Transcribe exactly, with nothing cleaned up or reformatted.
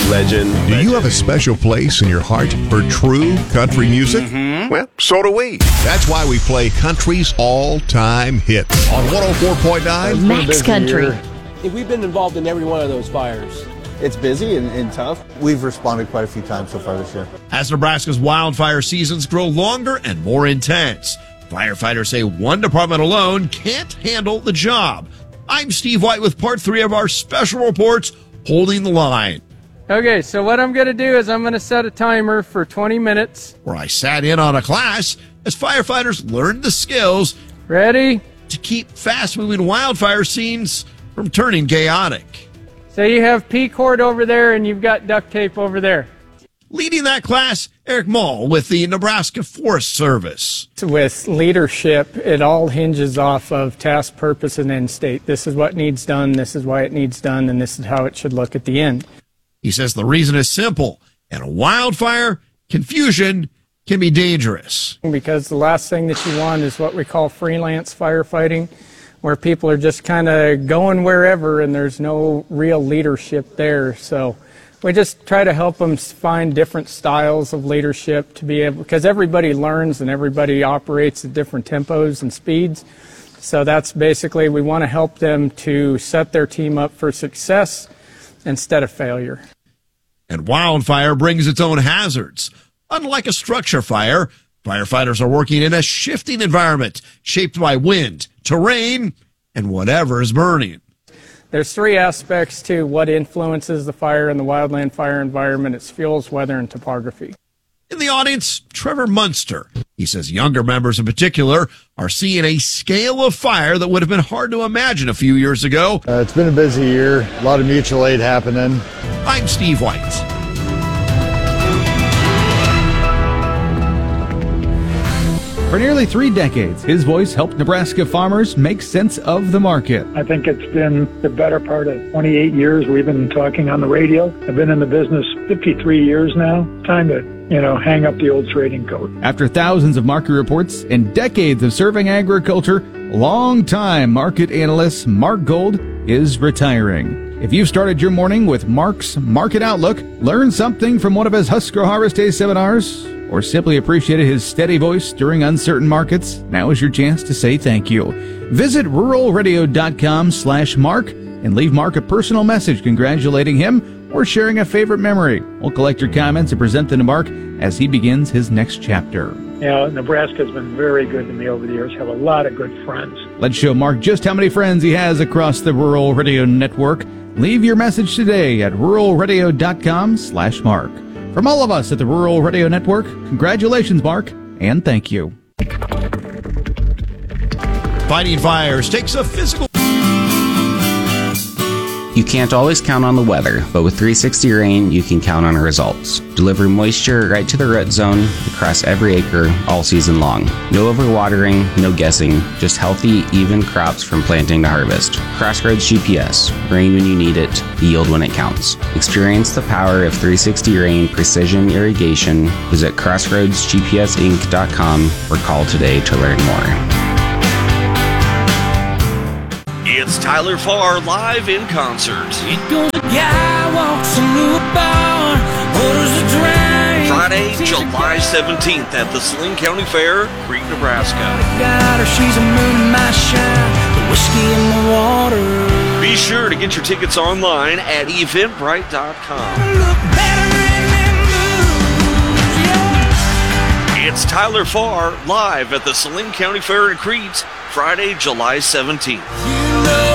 Legend. Do you have a special place in your heart for true country music? Mm-hmm. Well, so do we. That's why we play country's all-time hits on one oh four point nine Max Country. We've been involved in every one of those fires. It's busy and, and tough. We've responded quite a few times so far this year. As Nebraska's wildfire seasons grow longer and more intense, firefighters say one department alone can't handle the job. I'm Steve White with part three of our special reports, Holding the Line. Okay, so what I'm going to do is I'm going to set a timer for twenty minutes. Where I sat in on a class as firefighters learned the skills. Ready? To keep fast-moving wildfire scenes from turning chaotic. So you have P-cord over there and you've got duct tape over there. Leading that class, Eric Mall with the Nebraska Forest Service. With leadership, it all hinges off of task, purpose, and end state. This is what needs done, this is why it needs done, and this is how it should look at the end. He says the reason is simple. In a wildfire, confusion can be dangerous. Because the last thing that you want is what we call freelance firefighting, where people are just kind of going wherever and there's no real leadership there. So we just try to help them find different styles of leadership to be able, because everybody learns and everybody operates at different tempos and speeds. So that's basically, we want to help them to set their team up for success instead of failure. And wildfire brings its own hazards. Unlike a structure fire, firefighters are working in a shifting environment shaped by wind, terrain, and whatever is burning. There's three aspects to what influences the fire in the wildland fire environment. It's fuels, weather, and topography. In the audience, Trevor Munster. He says younger members in particular are seeing a scale of fire that would have been hard to imagine a few years ago. Uh, it's been a busy year, a lot of mutual aid happening. I'm Steve White. For nearly three decades, his voice helped Nebraska farmers make sense of the market. I think it's been the better part of twenty-eight years we've been talking on the radio. I've been in the business fifty-three years now. Time to, you know, hang up the old trading coat. After thousands of market reports and decades of serving agriculture, longtime market analyst Mark Gold is retiring. If you've started your morning with Mark's Market Outlook, learned something from one of his Husker Harvest Day seminars, or simply appreciated his steady voice during uncertain markets, now is your chance to say thank you. Visit ruralradio.com slash Mark and leave Mark a personal message congratulating him or sharing a favorite memory. We'll collect your comments and present them to Mark as he begins his next chapter. You know, Nebraska's been very good to me over the years. Have a lot of good friends. Let's show Mark just how many friends he has across the Rural Radio Network. Leave your message today at ruralradio.com slash Mark. From all of us at the Rural Radio Network, congratulations, Mark, and thank you. Fighting fires takes a physical... You can't always count on the weather, but with three sixty Rain, you can count on results. Deliver moisture right to the root zone across every acre all season long. No overwatering, no guessing, just healthy, even crops from planting to harvest. Crossroads G P S. Rain when you need it, yield when it counts. Experience the power of three sixty Rain Precision Irrigation. Visit crossroads g p s inc dot com or call today to learn more. It's Tyler Farr live in concert. It goes a guy walks into a bar, orders a drink. Friday, July seventeenth at the Saline County Fair, Crete, Nebraska. Got her, she's a moon in my shine, the whiskey in the water. Be sure to get your tickets online at eventbrite dot com. Look better in them blues, yeah. It's Tyler Farr live at the Saline County Fair in Crete, Friday, July seventeenth. You know